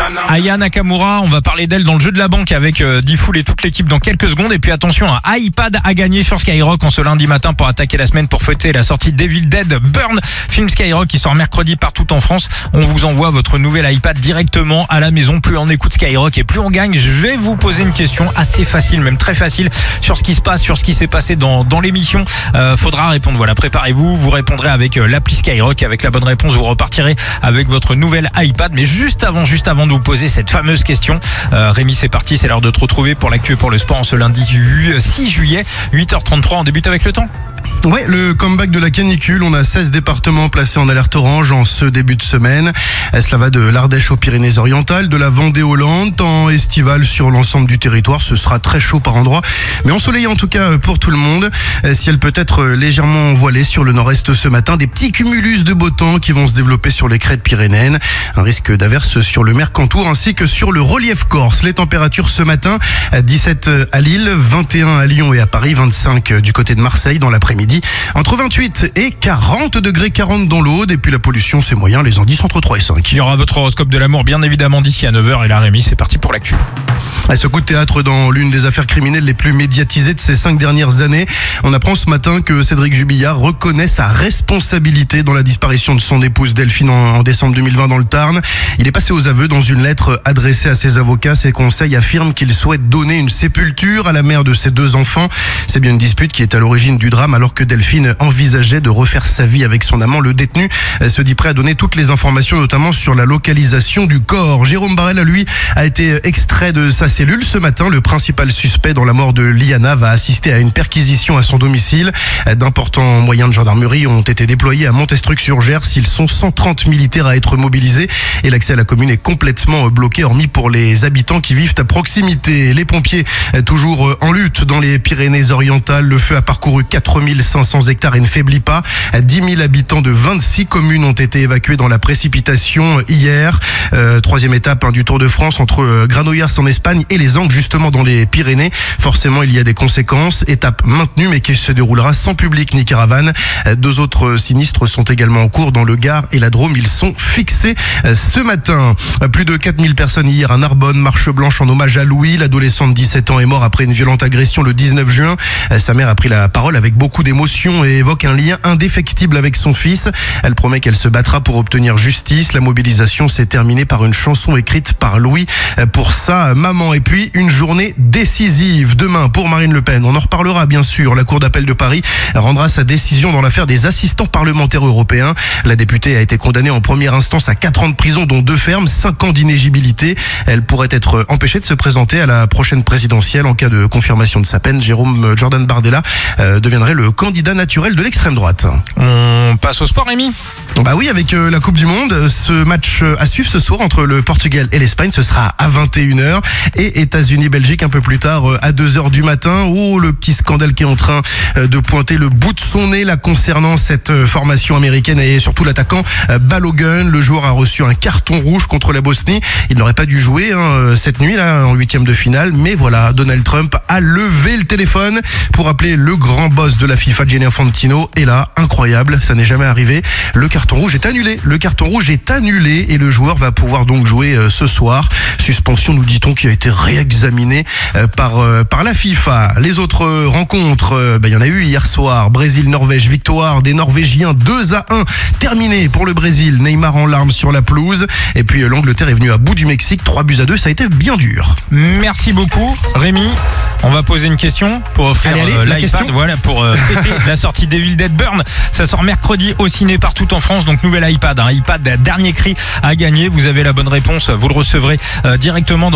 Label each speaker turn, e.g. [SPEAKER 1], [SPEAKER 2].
[SPEAKER 1] Aya Nakamura, on va parler d'elle dans le jeu de la banque avec Diffoul et toute l'équipe dans quelques secondes. Et puis attention, un iPad à gagner sur Skyrock en ce lundi matin pour attaquer la semaine, pour fêter la sortie d'Evil Dead Burn, film Skyrock qui sort mercredi partout en France. On vous envoie votre nouvel iPad directement à la maison. Plus on écoute Skyrock et plus on gagne. Je vais vous poser une question assez facile, même très facile, sur ce qui se passe, sur ce qui s'est passé dans l'émission. Faudra répondre, voilà, préparez-vous, vous répondrez avec l'appli Skyrock. Avec la bonne réponse, vous repartirez avec votre nouvel iPad. Mais juste avant de vous poser cette fameuse question, Rémi, c'est parti, c'est l'heure de te retrouver pour l'actu et pour le sport en ce lundi 6 juillet, 8h33. On débute avec le temps.
[SPEAKER 2] Ouais, le comeback de la canicule. On a 16 départements placés en alerte orange en ce début de semaine. Cela va de l'Ardèche aux Pyrénées-Orientales, de la Vendée aux Landes, temps estival sur l'ensemble du territoire. Ce sera très chaud par endroits, mais ensoleillé en tout cas pour tout le monde. Ciel peut être légèrement voilé sur le nord-est ce matin. Des petits cumulus de beau temps qui vont se développer sur les crêtes pyrénéennes. Un risque d'averse sur le Mercantour ainsi que sur le relief corse. Les températures ce matin, 17 à Lille, 21 à Lyon et à Paris, 25 du côté de Marseille dans l'après-midi. Entre 28 et 40 degrés, 40 dans l'Aude. Et puis la pollution, c'est moyen, les indices entre 3 et 5.
[SPEAKER 1] Il y aura votre horoscope de l'amour bien évidemment d'ici à 9h. Et là, Rémi, c'est parti pour l'actu.
[SPEAKER 2] Ce coup de théâtre dans l'une des affaires criminelles les plus médiatisées de ces 5 dernières années. On apprend ce matin que Cédric Jubillard reconnaît sa responsabilité dans la disparition de son épouse Delphine en décembre 2020 dans le Tarn. Il est passé aux aveux dans une lettre adressée à ses avocats. Ses conseils affirment qu'il souhaite donner une sépulture à la mère de ses 2 enfants. C'est bien une dispute qui est à l'origine du drame alors que Delphine envisageait de refaire sa vie avec son amant. Le détenu se dit prêt à donner toutes les informations, notamment sur la localisation du corps. Jérôme Barel, lui, a été extrait de sa cellule ce matin. Le principal suspect dans la mort de Liana va assister à une perquisition à son domicile. D'importants moyens de gendarmerie ont été déployés à Montestruc-sur-Gers. Ils sont 130 militaires à être mobilisés et l'accès à la commune est complètement bloqué, hormis pour les habitants qui vivent à proximité. Les pompiers, toujours en lutte dans les Pyrénées-Orientales. Le feu a parcouru 4500 hectares et ne faiblit pas. 10 000 habitants de 26 communes ont été évacués dans la précipitation hier. Troisième étape du Tour de France entre Granollers en Espagne et les Angles justement dans les Pyrénées. Forcément, il y a des conséquences. Étape maintenue mais qui se déroulera sans public ni caravane. 2 autres sinistres sont également en cours dans le Gard et la Drôme. Ils sont fixés ce matin. Plus de 4000 personnes hier à Narbonne. Marche blanche en hommage à Louis. L'adolescent de 17 ans est mort après une violente agression le 19 juin. Sa mère a pris la parole avec beaucoup d'émotion et évoque un lien indéfectible avec son fils. Elle promet qu'elle se battra pour obtenir justice. La mobilisation s'est terminée par une chanson écrite par Louis pour sa maman. Et puis une journée décisive demain pour Marine Le Pen. On en reparlera bien sûr. La Cour d'appel de Paris rendra sa décision dans l'affaire des assistants parlementaires européens. La députée a été condamnée en première instance à 4 ans de prison dont 2 fermes, 5 ans d'inéligibilité. Elle pourrait être empêchée de se présenter à la prochaine présidentielle. En cas de confirmation de sa peine, Jérôme Jordan Bardella deviendrait le candidat naturel de l'extrême droite.
[SPEAKER 1] On passe au sport, Rémi.
[SPEAKER 2] Bah oui, avec la Coupe du Monde, ce match à suivre ce soir entre le Portugal et l'Espagne, ce sera à 21h et États-Unis-Belgique un peu plus tard à 2h du matin. Oh, le petit scandale qui est en train de pointer le bout de son nez là concernant cette formation américaine et surtout l'attaquant Balogun. Le joueur a reçu un carton rouge contre la Bosnie. Il n'aurait pas dû jouer cette nuit là en 8e de finale, mais voilà, Donald Trump a levé le téléphone pour appeler le grand boss de la FIFA, Gianni Infantino. Et là, incroyable, ça n'est jamais arrivé. Le carton rouge est annulé. Le carton rouge est annulé et le joueur va pouvoir donc jouer ce soir. Suspension, nous dit-on, qui a été réexaminée par la FIFA. Les autres rencontres, il y en a eu hier soir. Brésil-Norvège, victoire des Norvégiens 2-1. Terminé pour le Brésil. Neymar en larmes sur la pelouse. Et puis l'Angleterre est venue à bout du Mexique. 3-2. Ça a été bien dur.
[SPEAKER 1] Merci beaucoup, Rémi. On va poser une question pour offrir l'iPad. Voilà, pour fêter la sortie d'Evil Dead Burn. Ça sort mercredi au ciné partout en France. Donc nouvel iPad, un iPad dernier cri à gagner. Vous avez la bonne réponse. Vous le recevrez directement dans